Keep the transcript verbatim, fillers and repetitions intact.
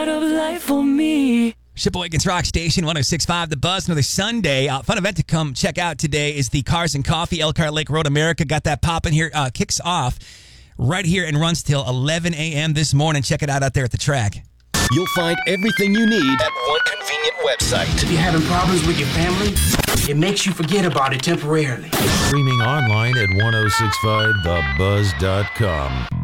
part of life for me. Sheboygan's Rock Station, one oh six point five The Buzz. Another Sunday. Uh, fun event to come check out today is the Cars and Coffee Elkhart Lake Road America. Got that popping here. Uh, kicks off right here and runs till eleven a.m. this morning. Check it out out there at the track. You'll find everything you need at one convenient website. If you're having problems with your family, it makes you forget about it temporarily. Streaming online at ten sixty-five the buzz dot com.